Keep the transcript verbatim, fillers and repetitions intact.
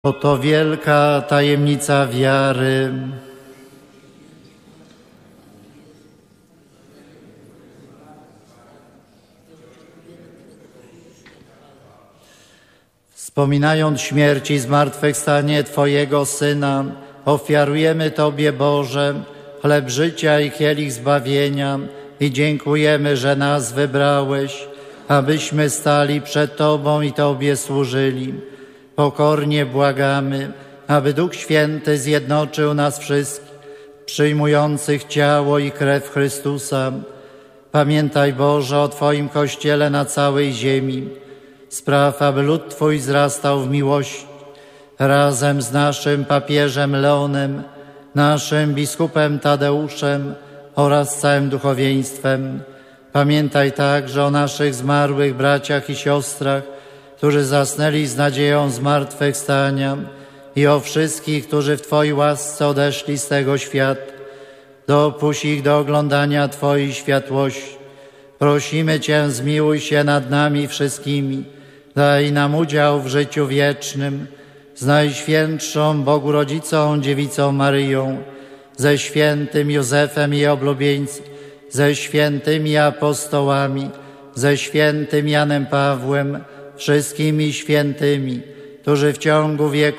Oto wielka tajemnica wiary. Wspominając śmierć i zmartwychwstanie Twojego Syna, ofiarujemy Tobie, Boże, chleb życia i kielich zbawienia i dziękujemy, że nas wybrałeś, abyśmy stali przed Tobą i Tobie służyli. Pokornie błagamy, aby Duch Święty zjednoczył nas wszystkich, przyjmujących ciało i krew Chrystusa. Pamiętaj, Boże, o Twoim Kościele na całej ziemi. Spraw, aby lud Twój wzrastał w miłości. Razem z naszym papieżem Leonem, naszym biskupem Tadeuszem oraz całym duchowieństwem. Pamiętaj także o naszych zmarłych braciach i siostrach, którzy zasnęli z nadzieją zmartwychwstania, i o wszystkich, którzy w Twojej łasce odeszli z tego świata. Dopuść ich do oglądania Twojej światłości. Prosimy Cię, zmiłuj się nad nami wszystkimi. Daj nam udział w życiu wiecznym z Najświętszą Bogu Rodzicą, Dziewicą Maryją, ze świętym Józefem i oblubieńcem, ze świętymi apostołami, ze świętym Janem Pawłem, wszystkimi świętymi, którzy w ciągu wieku